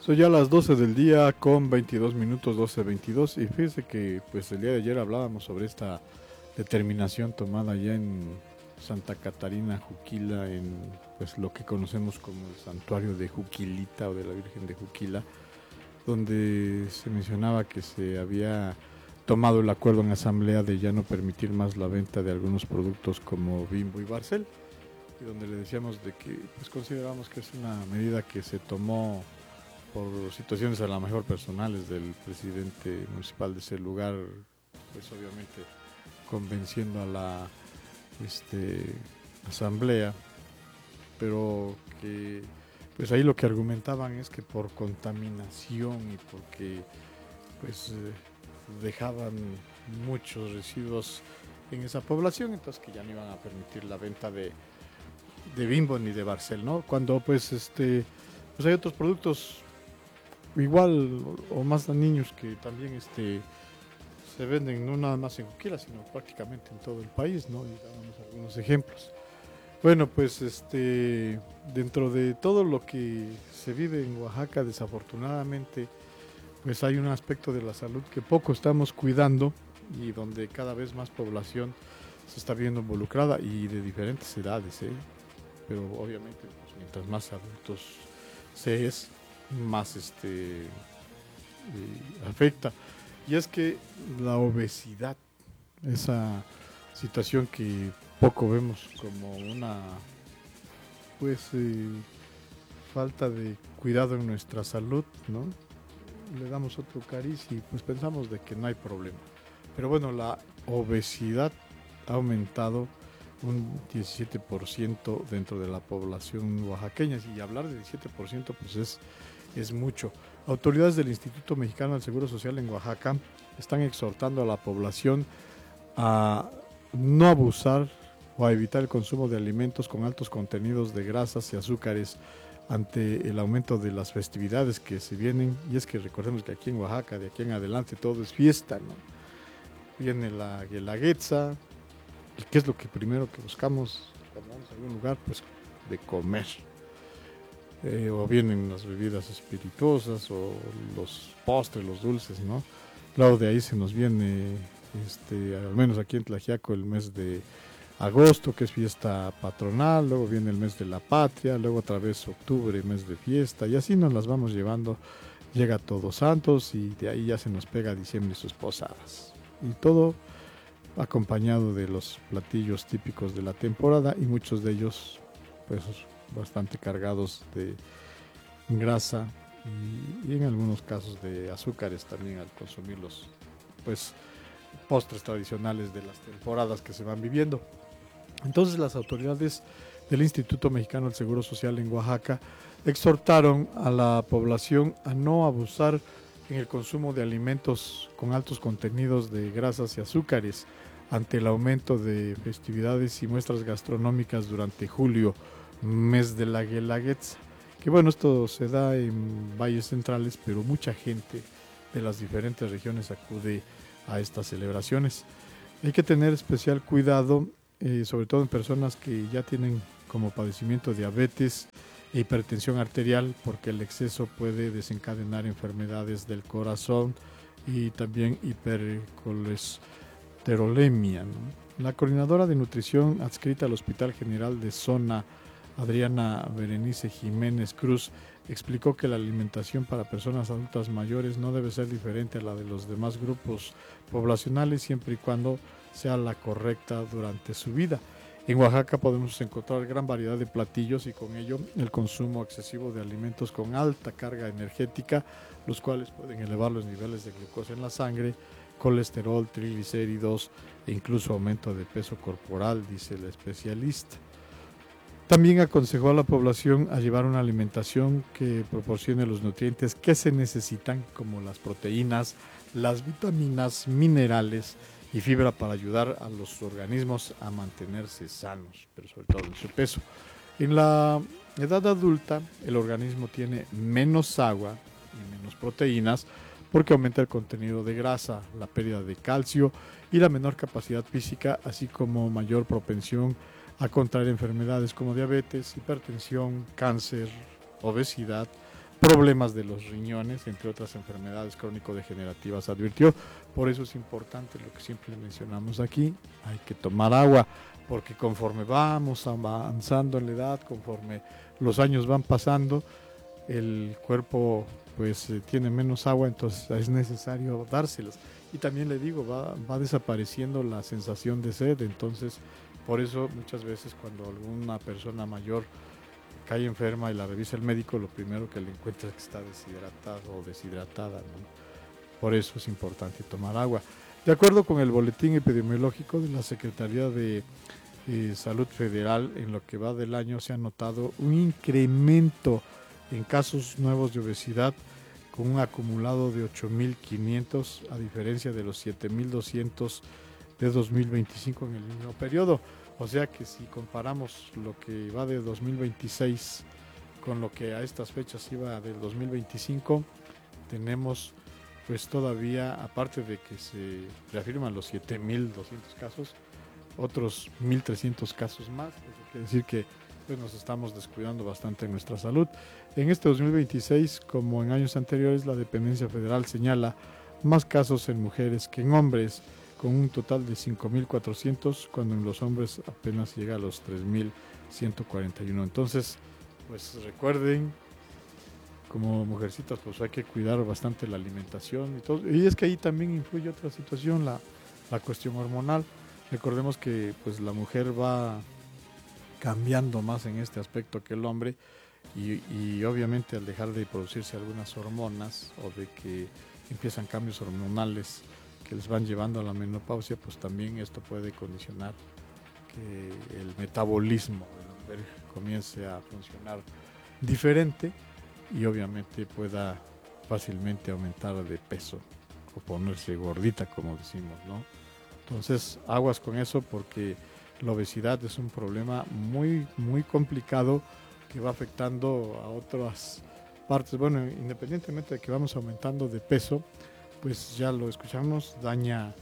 Son ya las 12 del día con 22 minutos, 12:22. Y fíjese que pues el día de ayer hablábamos sobre esta determinación tomada ya en Santa Catarina, Juquila, en pues lo que conocemos como el santuario de Juquilita o de la Virgen de Juquila, donde se mencionaba que se había tomado el acuerdo en asamblea de ya no permitir más la venta de algunos productos como Bimbo y Barcel, y donde le decíamos de que pues consideramos que es una medida que se tomó por situaciones a lo mejor personales del presidente municipal de ese lugar, pues obviamente convenciendo a la asamblea, pero que pues ahí lo que argumentaban es que por contaminación y porque pues dejaban muchos residuos en esa población, entonces que ya no iban a permitir la venta de Bimbo ni de Barcel, ¿no? Cuando pues pues hay otros productos igual o más niños que también se venden no nada más en Juquila, sino prácticamente en todo el país, ¿no? Y dábamos algunos ejemplos. Bueno, pues dentro de todo lo que se vive en Oaxaca, desafortunadamente, pues hay un aspecto de la salud que poco estamos cuidando y donde cada vez más población se está viendo involucrada y de diferentes edades, ¿eh? Pero obviamente pues, mientras más adultos se es, más afecta. Y es que la obesidad, esa situación que poco vemos como una pues falta de cuidado en nuestra salud, ¿no? Le damos otro cariz y pues pensamos de que no hay problema. Pero bueno, la obesidad ha aumentado un 17% dentro de la población oaxaqueña, y hablar de 17% pues es mucho. Autoridades del Instituto Mexicano del Seguro Social en Oaxaca están exhortando a la población a no abusar o a evitar el consumo de alimentos con altos contenidos de grasas y azúcares ante el aumento de las festividades que se vienen. Y es que recordemos que aquí en Oaxaca, de aquí en adelante, todo es fiesta, ¿no? Viene la Guelaguetza, y ¿qué es lo que primero que buscamos cuando vamos a algún lugar? Pues de comer. O vienen las bebidas espirituosas o los postres, los dulces, ¿no? Luego de ahí se nos viene, al menos aquí en Tlaxiaco, el mes de agosto, que es fiesta patronal, luego viene el mes de la patria, luego otra vez octubre, mes de fiesta, y así nos las vamos llevando. Llega Todos Santos y de ahí ya se nos pega diciembre y sus posadas. Y todo acompañado de los platillos típicos de la temporada, y muchos de ellos pues bastante cargados de grasa y en algunos casos de azúcares también al consumir los pues postres tradicionales de las temporadas que se van viviendo. Entonces las autoridades del Instituto Mexicano del Seguro Social en Oaxaca exhortaron a la población a no abusar en el consumo de alimentos con altos contenidos de grasas y azúcares ante el aumento de festividades y muestras gastronómicas durante julio, mes de la Guelaguetza. Que bueno, esto se da en valles centrales, pero mucha gente de las diferentes regiones acude a estas celebraciones. Hay que tener especial cuidado, sobre todo en personas que ya tienen como padecimiento diabetes e hipertensión arterial, porque el exceso puede desencadenar enfermedades del corazón y también hipercolesterolemia, ¿no? La coordinadora de nutrición adscrita al Hospital General de Zona, Adriana Berenice Jiménez Cruz, explicó que la alimentación para personas adultas mayores no debe ser diferente a la de los demás grupos poblacionales, siempre y cuando sea la correcta durante su vida. En Oaxaca podemos encontrar gran variedad de platillos y con ello el consumo excesivo de alimentos con alta carga energética, los cuales pueden elevar los niveles de glucosa en la sangre, colesterol, triglicéridos e incluso aumento de peso corporal, dice el especialista. También aconsejó a la población a llevar una alimentación que proporcione los nutrientes que se necesitan, como las proteínas, las vitaminas, minerales y fibra para ayudar a los organismos a mantenerse sanos, pero sobre todo en su peso. En la edad adulta, el organismo tiene menos agua y menos proteínas porque aumenta el contenido de grasa, la pérdida de calcio y la menor capacidad física, así como mayor propensión a contraer enfermedades como diabetes, hipertensión, cáncer, obesidad, problemas de los riñones, entre otras enfermedades crónico-degenerativas, advirtió. Por eso es importante lo que siempre mencionamos aquí, hay que tomar agua, porque conforme vamos avanzando en la edad, conforme los años van pasando, el cuerpo pues tiene menos agua, entonces es necesario dárselas. Y también le digo, va desapareciendo la sensación de sed, entonces por eso muchas veces cuando alguna persona mayor cae enferma y la revisa el médico, lo primero que le encuentra es que está deshidratado o deshidratada, ¿no? Por eso es importante tomar agua. De acuerdo con el boletín epidemiológico de la Secretaría de Salud Federal, en lo que va del año se ha notado un incremento en casos nuevos de obesidad con un acumulado de 8.500 a diferencia de los 7.200 de 2025 en el mismo periodo. O sea que si comparamos lo que va de 2026 con lo que a estas fechas iba del 2025, tenemos pues todavía, aparte de que se reafirman los 7.200 casos, otros 1.300 casos más. Eso quiere decir que pues, nos estamos descuidando bastante en nuestra salud. En este 2026, como en años anteriores, la dependencia federal señala más casos en mujeres que en hombres, con un total de 5.400, cuando en los hombres apenas llega a los 3.141. Entonces, pues recuerden, como mujercitas, pues hay que cuidar bastante la alimentación y todo. Y es que ahí también influye otra situación, la cuestión hormonal. Recordemos que pues la mujer va cambiando más en este aspecto que el hombre y obviamente al dejar de producirse algunas hormonas o de que empiezan cambios hormonales que les van llevando a la menopausia, pues también esto puede condicionar que el metabolismo de la mujer comience a funcionar diferente y obviamente pueda fácilmente aumentar de peso o ponerse gordita, como decimos, ¿no? Entonces, aguas con eso porque la obesidad es un problema muy, muy complicado que va afectando a otras partes. Bueno, independientemente de que vamos aumentando de peso, pues ya lo escuchamos, daña,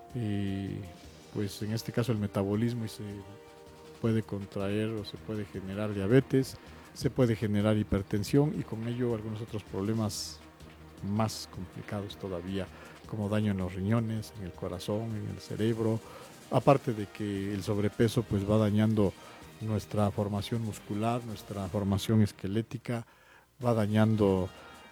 pues en este caso el metabolismo y se puede contraer o se puede generar diabetes, se puede generar hipertensión y con ello algunos otros problemas más complicados todavía, como daño en los riñones, en el corazón, en el cerebro, aparte de que el sobrepeso pues va dañando nuestra formación muscular, nuestra formación esquelética, va dañando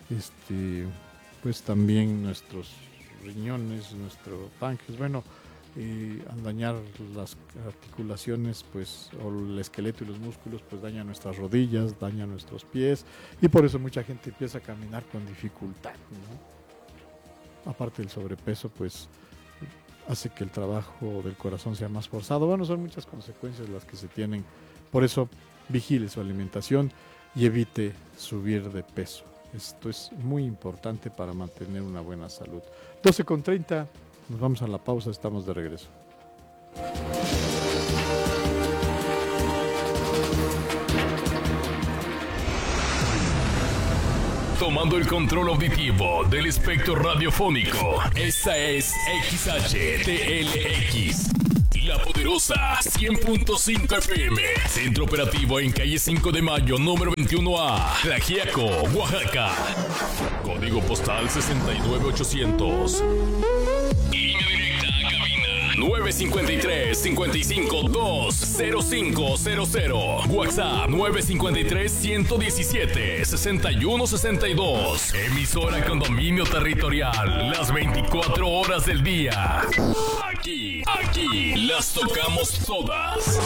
pues también nuestros riñones, nuestro páncreas, bueno, al dañar las articulaciones pues o el esqueleto y los músculos pues daña nuestras rodillas, daña nuestros pies y por eso mucha gente empieza a caminar con dificultad, ¿no? Aparte del sobrepeso pues hace que el trabajo del corazón sea más forzado. Bueno, son muchas consecuencias las que se tienen, por eso vigile su alimentación y evite subir de peso. Esto es muy importante para mantener una buena salud. 12:30, nos vamos a la pausa, estamos de regreso. Tomando el control auditivo del espectro radiofónico, esta es XHTLX. La Poderosa 100.5 FM. Centro operativo en calle 5 de Mayo, número 21A, Tlaxiaco, Oaxaca. Código postal 69800. Línea directa a cabina 953-55-20500. WhatsApp 953-117-6162. Emisora con dominio territorial las 24 horas del día. Aquí las tocamos todas.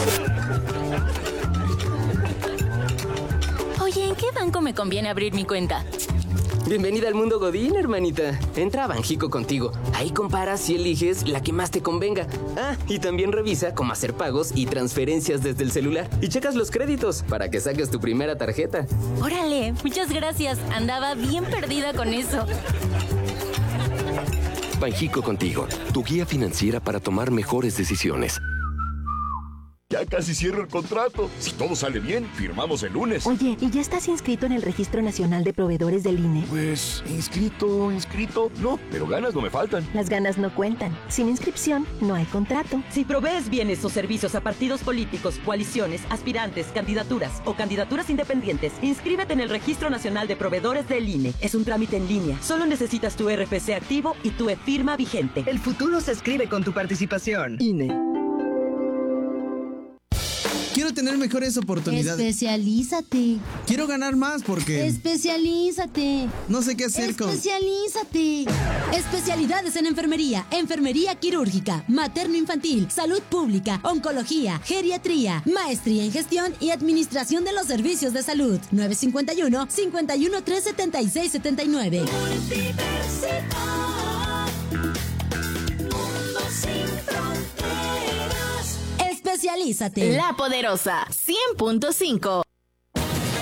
Oye, ¿en qué banco me conviene abrir mi cuenta? Bienvenida al mundo Godín, hermanita. Entra a Banxico Contigo. Ahí comparas y eliges la que más te convenga. Ah, y también revisa cómo hacer pagos y transferencias desde el celular. Y checas los créditos para que saques tu primera tarjeta. Órale, muchas gracias. Andaba bien perdida con eso. Banxico Contigo, tu guía financiera para tomar mejores decisiones. Ya casi cierro el contrato. Si todo sale bien, firmamos el lunes. Oye, ¿y ya estás inscrito en el Registro Nacional de Proveedores del INE? Pues, inscrito. No, pero ganas no me faltan. Las ganas no cuentan. Sin inscripción, no hay contrato. Si provees bienes o servicios a partidos políticos, coaliciones, aspirantes, candidaturas o candidaturas independientes, inscríbete en el Registro Nacional de Proveedores del INE. Es un trámite en línea. Solo necesitas tu RFC activo y tu e-firma vigente. El futuro se escribe con tu participación. INE. Quiero tener mejores oportunidades. Especialízate. Quiero ganar más porque... Especialízate. No sé qué hacer Especialízate. Especialidades en enfermería, enfermería quirúrgica, materno-infantil, salud pública, oncología, geriatría, maestría en gestión y administración de los servicios de salud. 951-513-7679. Especialízate. La Poderosa 100.5.